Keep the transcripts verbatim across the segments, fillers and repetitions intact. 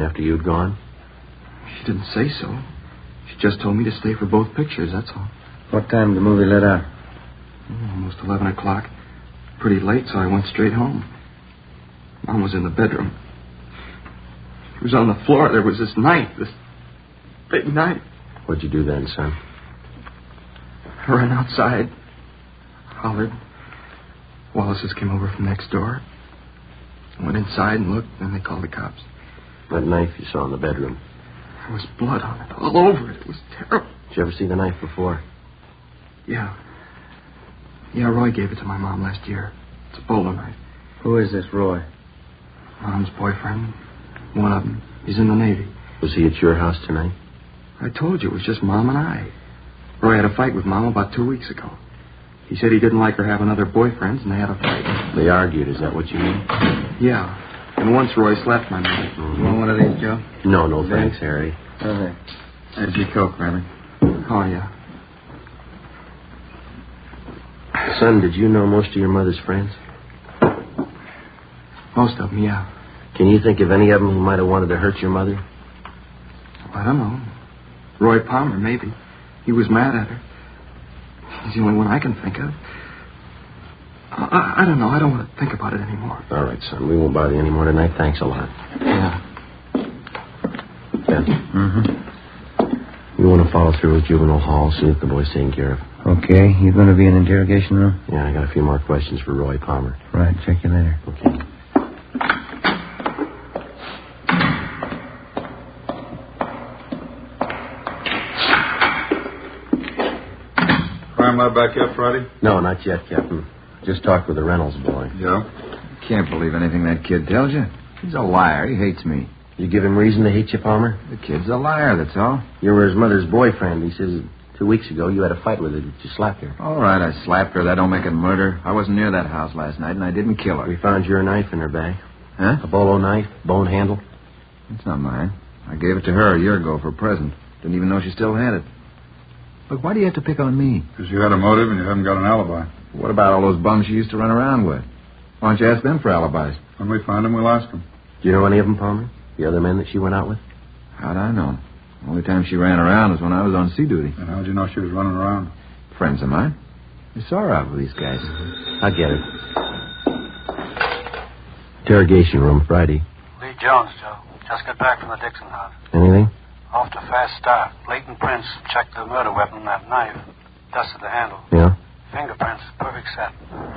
after you'd gone? She didn't say so. She just told me to stay for both pictures, that's all. What time did the movie let out? Oh, almost eleven o'clock. Pretty late, so I went straight home. Mom was in the bedroom. She was on the floor. There was this knife, this big knife. What'd you do then, son? I ran outside, hollered. Wallace's came over from next door. I went inside and looked, and they called the cops. That knife you saw in the bedroom. There was blood on it, all over it. It was terrible. Did you ever see the knife before? Yeah. Yeah, Roy gave it to my mom last year. It's a bowler knife. Who is this Roy? Mom's boyfriend. One of them. He's in the Navy. Was he at your house tonight? I told you, it was just Mom and I. Roy had a fight with Mom about two weeks ago. He said he didn't like her having other boyfriends, and they had a fight. They argued, is that what you mean? Yeah. And once Roy slapped my mother. Mm-hmm. You want one of these, Joe? No, no, thanks, Harry. Okay. There's your Coke, Riley. Oh, yeah. Son, did you know most of your mother's friends? Most of them, yeah. Can you think of any of them who might have wanted to hurt your mother? I don't know. Roy Palmer, maybe. He was mad at her. He's the only one I can think of. I, I, I don't know. I don't want to think about it anymore. All right, son. We won't bother you anymore tonight. Thanks a lot. Yeah. Ben? Mm-hmm. You want to follow through with Juvenile Hall, see if the boy's taken care of. Okay. You going to be in the interrogation room? Yeah, I got a few more questions for Roy Palmer. Right. Check you later. Okay. Crime lab back yet, Friday? No, not yet, Captain. Just talked with the Reynolds boy. Yeah? Can't believe anything that kid tells you. He's a liar. He hates me. You give him reason to hate you, Palmer? The kid's a liar, that's all. You were his mother's boyfriend. He says two weeks ago you had a fight with her. Did you slap her? All right, I slapped her. That don't make it murder. I wasn't near that house last night, and I didn't kill her. We found your knife in her bag. Huh? A bolo knife, bone handle. It's not mine. I gave it to her a year ago for a present. Didn't even know she still had it. Look, why do you have to pick on me? Because you had a motive and you haven't got an alibi. What about all those bums you used to run around with? Why don't you ask them for alibis? When we find them, we'll ask them. Do you know any of them, Palmer? The other men that she went out with? How'd I know? The only time she ran around was when I was on sea duty. And how'd you know she was running around? Friends of mine. I saw her out with these guys. I get it. Interrogation room, Friday. Lee Jones, Joe. Just got back from the Dixon house. Anything? Off to fast start. Leighton Prince checked the murder weapon, that knife. Dusted the handle. Yeah? Fingerprints, perfect set.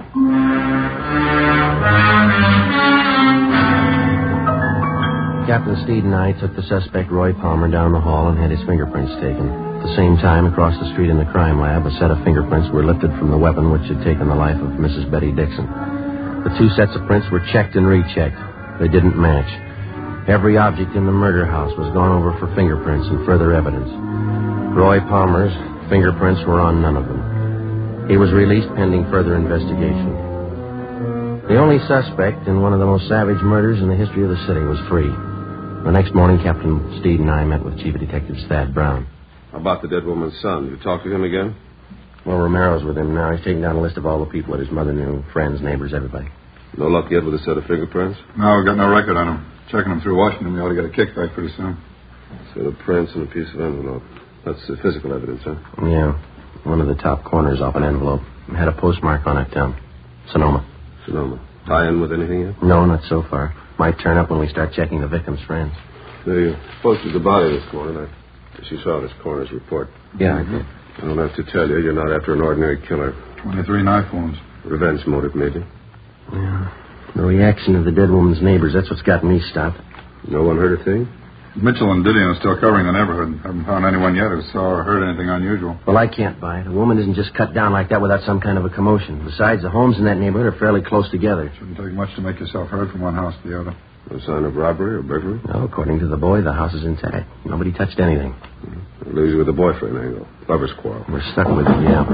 Captain Steed and I took the suspect, Roy Palmer, down the hall and had his fingerprints taken. At the same time, across the street in the crime lab, a set of fingerprints were lifted from the weapon which had taken the life of Missus Betty Dixon. The two sets of prints were checked and rechecked. They didn't match. Every object in the murder house was gone over for fingerprints and further evidence. Roy Palmer's fingerprints were on none of them. He was released pending further investigation. The only suspect in one of the most savage murders in the history of the city was free. The next morning, Captain Steed and I met with Chief Detective Thad Brown. How about the dead woman's son? Did you talk to him again? Well, Romero's with him now. He's taking down a list of all the people that his mother knew, friends, neighbors, everybody. No luck yet with a set of fingerprints? No, we've got no record on him. Checking them through Washington, we ought to get a kickback pretty soon. Set of prints and a piece of envelope. That's the physical evidence, huh? Yeah. One of the top corners off an envelope. It had a postmark on it, um, Sonoma. Sonoma. Tie in with anything yet? No, not so far. Might turn up when we start checking the victim's friends. They posted the body this morning. I guess you saw this coroner's report. Yeah, I did. I don't have to tell you, you're not after an ordinary killer. twenty-three knife wounds. Revenge motive, maybe. Yeah. The reaction of the dead woman's neighbors, that's what's got me stopped. No one heard a thing? Mitchell and Didion are still covering the neighborhood. Haven't found anyone yet who saw or heard anything unusual. Well, I can't buy it. A woman isn't just cut down like that without some kind of a commotion. Besides, the homes in that neighborhood are fairly close together. Shouldn't take much to make yourself heard from one house to the other. No sign of robbery or burglary? No, according to the boy, the house is intact. Nobody touched anything. It leaves you with the boyfriend angle. Lover's quarrel. We're stuck with it, yeah.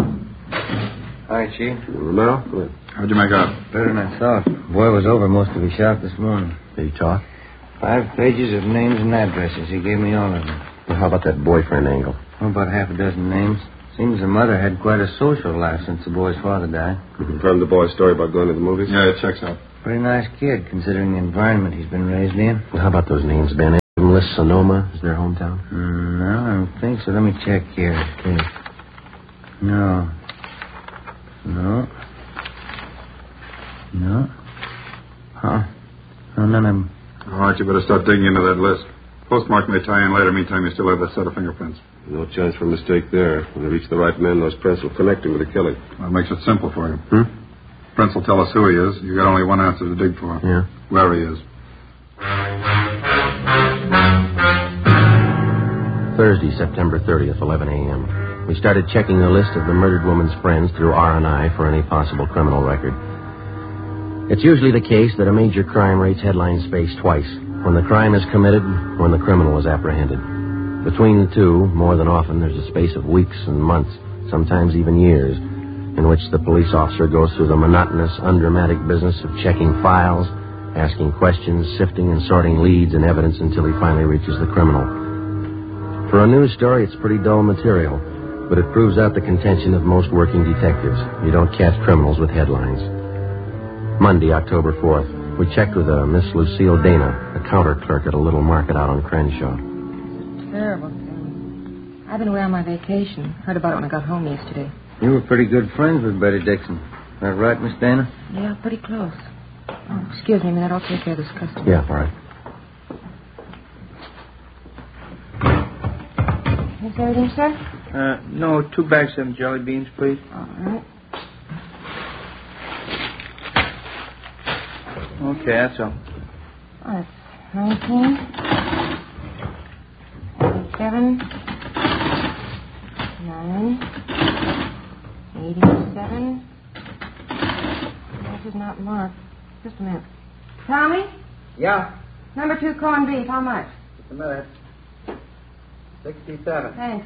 Hi, Chief. Romero? Go ahead. How'd you make out? Better than I thought. The boy was over most of his shop this morning. Did he talk? Five pages of names and addresses. He gave me all of them. Well, how about that boyfriend angle? Oh, about half a dozen names. Seems the mother had quite a social life since the boy's father died. You confirmed the boy's story about going to the movies? Yeah, it checks out. Pretty nice kid, considering the environment he's been raised in. Well, how about those names, Ben? West Sonoma is their hometown? Mm, no, I don't think so. Let me check here. Okay. No. No. No. Huh? No, none of them. All right, you better start digging into that list. Postmark may tie in later. Meantime, you still have that set of fingerprints. No chance for a mistake there. When they reach the right man, those prints will connect him with the killing. That makes it simple for you. Hmm? Prince will tell us who he is. You got only one answer to dig for. Yeah. Where he is. Thursday, September thirtieth, eleven a.m. We started checking the list of the murdered woman's friends through R and I for any possible criminal record. It's usually the case that a major crime rates headline space twice, when the crime is committed, when the criminal is apprehended. Between the two, more than often, there's a space of weeks and months, sometimes even years, in which the police officer goes through the monotonous, undramatic business of checking files, asking questions, sifting and sorting leads and evidence until he finally reaches the criminal. For a news story, it's pretty dull material, but it proves out the contention of most working detectives. You don't catch criminals with headlines. Monday, October fourth, we checked with a Miss Lucille Dana, a counter clerk at a little market out on Crenshaw. Terrible thing. I've been away on my vacation. Heard about it when I got home yesterday. You were pretty good friends with Betty Dixon. That right, Miss Dana? Yeah, pretty close. Oh, excuse me a minute. I'll take care of this customer. Yeah, all right. Is there anything, sir? Uh, no, two bags of them jelly beans, please. All right. Okay, that's all. Oh, that's nineteen. eighty-seven. nine. eighty-seven. This is not marked. Just a minute. Tommy? Yeah. Number two corned beef. How much? Just a minute. Sixty-seven. Thanks.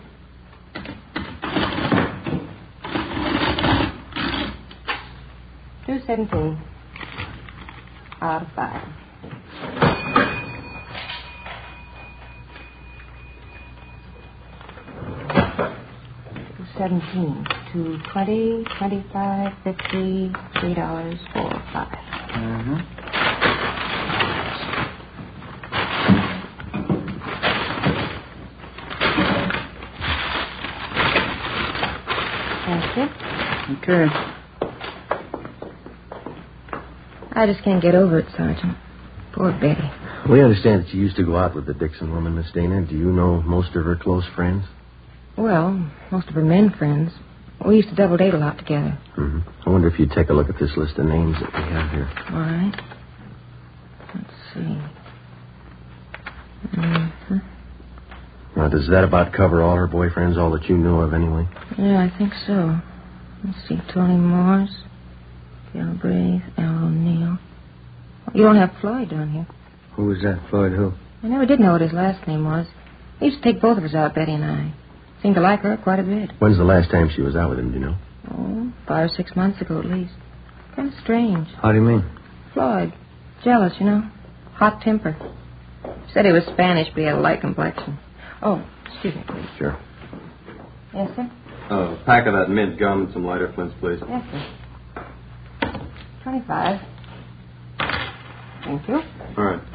Two seventeen. Out of five. Two seventeen. Two twenty, twenty-five, fifty, three dollars, four, five. Mm-hmm. That's it. Okay. I just can't get over it, Sergeant. Poor Betty. We understand that you used to go out with the Dixon woman, Miss Dana. Do you know most of her close friends? Well, most of her men friends. We used to double date a lot together. Mm-hmm. I wonder if you'd take a look at this list of names that we have here. All right. Let's see. Mm-hmm. Now, does that about cover all her boyfriends, all that you know of anyway? Yeah, I think so. Let's see. Tony Morse, Galbraith, Al O'Neill. You don't have Floyd down here. Who was that, Floyd? Who? I never did know what his last name was. He used to take both of us out, Betty and I. Seemed to like her quite a bit. When's the last time she was out with him, do you know? Oh, five or six months ago at least. Kind of strange. How do you mean? Floyd. Jealous, you know. Hot temper. Said he was Spanish, but he had a light complexion. Oh, excuse me, please. Sure. Yes, sir? Uh, a pack of that mint gum and some lighter flints, please. Yes, sir. Twenty-five. Thank you. All right.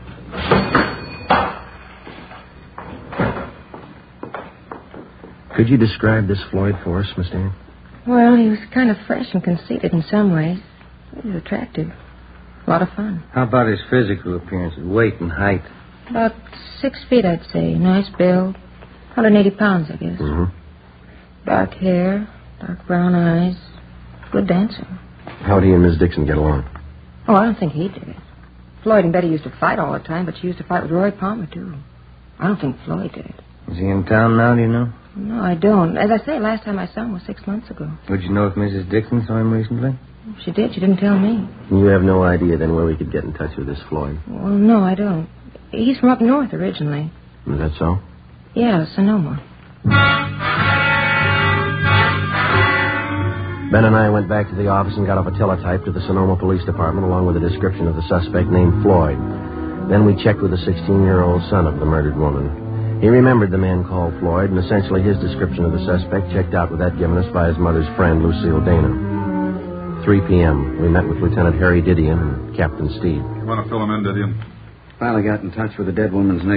Could you describe this Floyd for us, Miss Dana? Well, he was kind of fresh and conceited in some ways. He was attractive. A lot of fun. How about his physical appearance, weight and height? About six feet, I'd say. Nice build. one hundred eighty pounds, I guess. Mm-hmm. Dark hair, dark brown eyes. Good dancer. How'd he and Miss Dixon get along? Oh, I don't think he did. Floyd and Betty used to fight all the time, but she used to fight with Roy Palmer, too. I don't think Floyd did. Is he in town now, do you know? No, I don't. As I say, last time I saw him was six months ago. Would you know if Missus Dixon saw him recently? She did. She didn't tell me. You have no idea, then, where we could get in touch with this Floyd? Well, no, I don't. He's from up north originally. Is that so? Yeah, Sonoma. Ben and I went back to the office and got off a teletype to the Sonoma Police Department along with a description of the suspect named Floyd. Then we checked with the sixteen-year-old son of the murdered woman. He remembered the man called Floyd, and essentially his description of the suspect checked out with that given us by his mother's friend, Lucille Dana. three p.m. We met with Lieutenant Harry Didion and Captain Steed. You want to fill him in, Didion? Finally got in touch with the dead woman's next